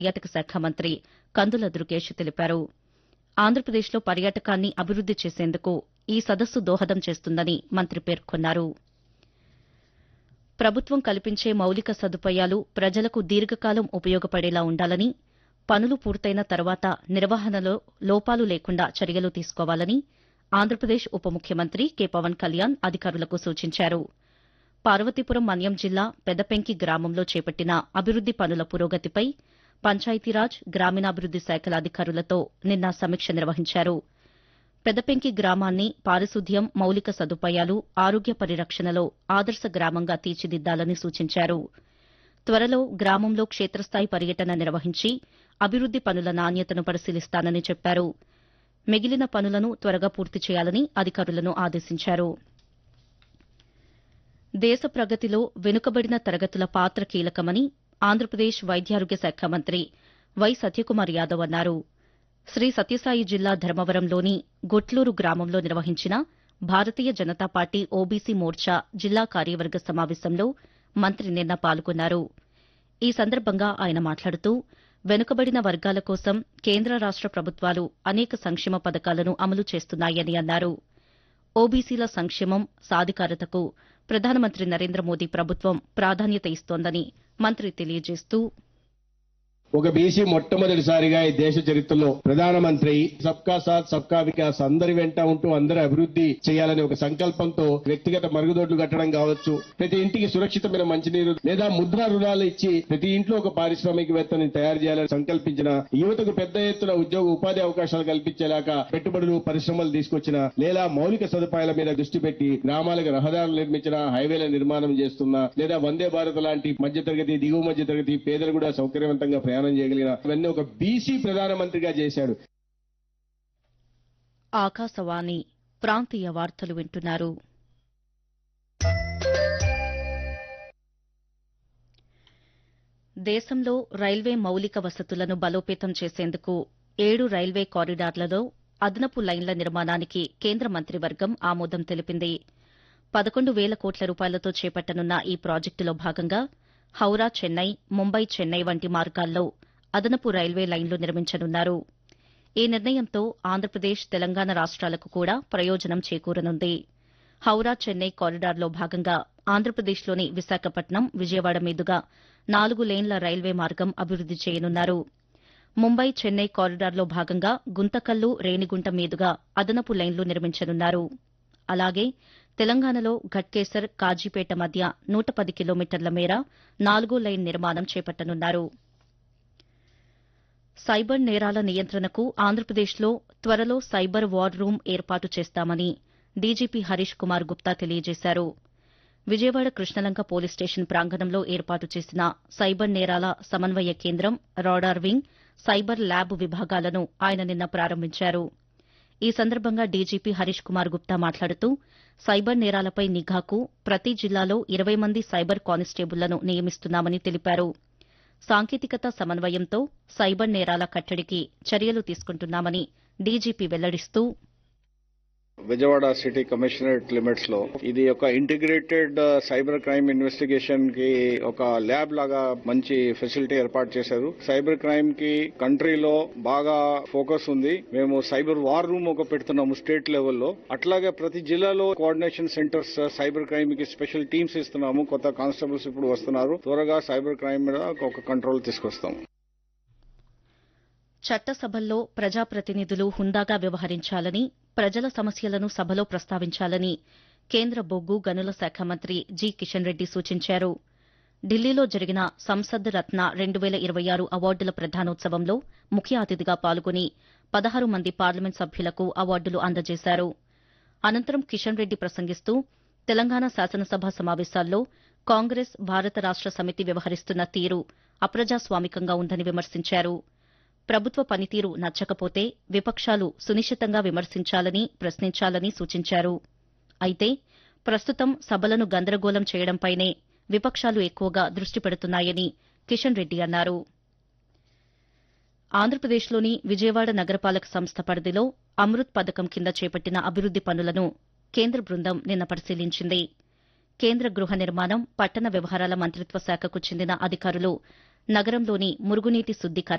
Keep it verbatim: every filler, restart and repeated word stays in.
పర్యాటక శాఖ మంత్రి కందుల దుర్గేష్ తెలిపారు. ఆంధ్రప్రదేశ్లో పర్యాటకాన్ని అభివృద్ది చేసేందుకు ఈ సదస్సు దోహదం చేస్తుందని మంత్రి పేర్కొన్నారు. ప్రభుత్వం కల్పించే మౌలిక సదుపాయాలు ప్రజలకు దీర్ఘకాలం ఉపయోగపడేలా ఉండాలని, పనులు పూర్తయిన తర్వాత నిర్వహణలో లోపాలు లేకుండా చర్యలు తీసుకోవాలని ఆంధ్రప్రదేశ్ ఉప ముఖ్యమంత్రి కె పవన్ కళ్యాణ్ అధికారులకు సూచించారు. పార్వతీపురం మన్యం జిల్లా పెదపెంకి గ్రామంలో చేపట్టిన అభివృద్ది పనుల పురోగతిపై పంచాయతీరాజ్, గ్రామీణాభివృద్ది శాఖల అధికారులతో నిన్న సమీక్ష నిర్వహించారు. పెదపెంకి గ్రామాన్ని పారిశుద్ధ్యం, మౌలిక సదుపాయాలు, ఆరోగ్య పరిరక్షణలో ఆదర్శ గ్రామంగా తీర్చిదిద్దాలని సూచించారు. త్వరలో గ్రామంలో క్షేత్రస్థాయి పర్యటన నిర్వహించి అభివృద్ది పనుల నాణ్యతను పరిశీలిస్తానని చెప్పారు. మిగిలిన పనులను త్వరగా పూర్తి చేయాలని అధికారులను ఆదేశించారు. దేశ ప్రగతిలో వెనుకబడిన తరగతుల పాత్ర కీలకమని ఆంధ్రప్రదేశ్ వైద్యారోగ్య శాఖ మంత్రి వై సత్యకుమార్ యాదవ్ అన్నారు. శ్రీ సత్యసాయి జిల్లా ధర్మవరంలోని గొట్లూరు గ్రామంలో నిర్వహించిన భారతీయ జనతా పార్టీ ఓబీసీ మోర్చా జిల్లా కార్యవర్గ సమావేశంలో మంత్రి నిన్న పాల్గొన్నారు. ఈ సందర్భంగా ఆయన మాట్లాడుతూ వెనుకబడిన వర్గాల కోసం కేంద్ర రాష్ట ప్రభుత్వాలు అనేక సంక్షేమ పథకాలను అమలు చేస్తున్నాయని అన్నారు. ఓబీసీల సంక్షేమం, సాధికారతకు ప్రధానమంత్రి నరేంద్ర మోదీ ప్రభుత్వం ప్రాధాన్యత ఇస్తోందని మంత్రి తెలియజేస్తూ ఒక బీసీ మొట్టమొదటిసారిగా ఈ దేశ చరిత్రలో ప్రధానమంత్రి సబ్కా సాత్ సబ్కా వికాస్ అందరి వెంట ఉంటూ అందరి అభివృద్ది చేయాలనే ఒక సంకల్పంతో వ్యక్తిగత మరుగుదొడ్లు కట్టడం కావచ్చు, ప్రతి ఇంటికి సురక్షితమైన మంచినీరు లేదా ముద్రా రుణాలు ఇచ్చి ప్రతి ఇంట్లో ఒక పారిశ్రామికవేత్తని తయారు చేయాలని సంకల్పించిన, యువతకు పెద్ద ఎత్తున ఉద్యోగ ఉపాధి అవకాశాలు కల్పించేలాగా పెట్టుబడులు, పరిశ్రమలు తీసుకొచ్చిన, లేదా మౌలిక సదుపాయాల మీద దృష్టి పెట్టి గ్రామాలకు రహదారులు నిర్మించిన, హైవేల నిర్మాణం చేస్తున్న, లేదా వందే భారత్ లాంటి మధ్యతరగతి, దిగువ మధ్యతరగతి పేదలు కూడా సౌకర్యవంతంగా ప్రయాణం చేయగలిగిన ఇవన్నీ ఒక బీసీ ప్రధానమంత్రిగా చేశాడు. ఆకాశవాణి ప్రాంతీయ వార్తలు వింటున్నారు. దేశంలో రైల్వే మౌలిక వసతులను బలోపేతం చేసేందుకు ఏడు రైల్వే కారిడార్లలో అదనపు లైన్ల నిర్మాణానికి కేంద్ర మంత్రివర్గం ఆమోదం తెలిపింది. పదకొండు వేల కోట్ల రూపాయలతో చేపట్టనున్న ఈ ప్రాజెక్టులో భాగంగా హౌరా చెన్నై, ముంబై చెన్నై వంటి మార్గాల్లో అదనపు రైల్వే లైన్లు నిర్మించనున్నారు. ఈ నిర్ణయంతో ఆంధ్రప్రదేశ్, తెలంగాణ రాష్ట్రాలకు కూడా ప్రయోజనం చేకూరనుంది. హౌరా చెన్నై కారిడార్లో భాగంగా ఆంధ్రప్రదేశ్లోని విశాఖపట్నం, విజయవాడ మీదుగా నాలుగు లేన్ల రైల్వే మార్గం అభివృద్ది చేయనున్నారు. ముంబై చెన్నై కారిడార్లో భాగంగా గుంతకల్లు, రేణిగుంట మీదుగా అదనపు లైన్లు నిర్మించనున్నారు. అలాగే తెలంగాణలో ఘట్కేసర్, కాజీపేట మధ్య నూట పది కిలోమీటర్ల మేర నాలుగో లైన్ నిర్మాణం చేపట్టనున్నారు. సైబర్ నేరాల నియంత్రణకు ఆంధ్రప్రదేశ్లో త్వరలో సైబర్ వార్ రూమ్ ఏర్పాటు చేస్తామని డీజీపీ హరీష్ కుమార్ గుప్తా తెలియజేశారు. విజయవాడ కృష్ణలంక పోలీస్ స్టేషన్ ప్రాంగణంలో ఏర్పాటు చేసిన సైబర్ నేరాల సమన్వయ కేంద్రం, రాడార్ వింగ్, సైబర్ ల్యాబ్ విభాగాలను ఆయన నిన్న ప్రారంభించారు. ఈ సందర్భంగా డీజీపీ హరీష్ కుమార్ గుప్తా మాట్లాడుతూ సైబర్ నేరాలపై నిఘాకు ప్రతి జిల్లాలో ఇరవై మంది సైబర్ కానిస్టేబుళ్లను నియమిస్తున్నామని తెలిపారు. సాంకేతికత సమన్వయంతో సైబర్ నేరాల కట్టడికి చర్యలు తీసుకుంటున్నామని DGP వెల్లడిస్తూ Vijayawada city commissionerate limits లో ఇది ఒక ఇంటిగ్రేటెడ్ సైబర్ క్రైమ్ ఇన్వెస్టిగేషన్ కి ఒక ల్యాబ్ లాగా మంచి ఫెసిలిటీ ఏర్పాటు చేశారు. సైబర్ క్రైమ్ కి కంట్రీలో బాగా ఫోకస్ ఉంది. మేము సైబర్ వార్ రూమ్ ఒక పెడుతున్నాము స్టేట్ లెవెల్లో. అట్లాగే ప్రతి జిల్లాలో కోఆర్డినేషన్ సెంటర్స్ సైబర్ క్రైమ్ కి స్పెషల్ టీమ్స్ ఇస్తున్నాము. కొత్త కానిస్టేబుల్స్ ఇప్పుడు వస్తున్నారు. త్వరగా సైబర్ క్రైమ్ మీద ఒక కంట్రోల్ తీసుకొస్తాం. చట్టసభల్లో ప్రజాప్రతినిధులు హుందాగా వ్యవహరించాలని, ప్రజల సమస్యలను సభలో ప్రస్తావించాలని కేంద్ర బొగ్గు గనుల శాఖ మంత్రి జి కిషన్ రెడ్డి సూచించారు. ఢిల్లీలో జరిగిన సంసద్ రత్న రెండు వేల ఇరవై ఆరు అవార్డుల ప్రదానోత్సవంలో ముఖ్య అతిథిగా పాల్గొని పదహారు మంది పార్లమెంట్ సభ్యులకు అవార్డులు అందజేశారు. అనంతరం కిషన్ రెడ్డి ప్రసంగిస్తూ తెలంగాణ శాసనసభ సమావేశాల్లో కాంగ్రెస్, భారత రాష్ట సమితి వ్యవహరిస్తున్న తీరు అప్రజాస్వామికంగా ఉందని విమర్శించారు. ప్రభుత్వ పనితీరు నచ్చకపోతే విపక్షాలు సునిశితంగా విమర్శించాలని, ప్రశ్నించాలని సూచించారు. అయితే ప్రస్తుతం సభలను గందరగోళం చేయడంపైనే విపక్షాలు ఎక్కువగా దృష్టి పెడుతున్నాయని కిషన్ రెడ్డి అన్నారు. ఆంధ్రప్రదేశ్లోని విజయవాడ నగరపాలక సంస్థ పరిధిలో అమృత్ పథకం కింద చేపట్టిన అభివృద్ది పనులను కేంద్ర బృందం నిన్న పరిశీలించింది. కేంద్ర గృహ నిర్మాణం, పట్టణ వ్యవహారాల మంత్రిత్వ శాఖకు చెందిన అధికారులు నగరంలోని మురుగునీటి శుద్ది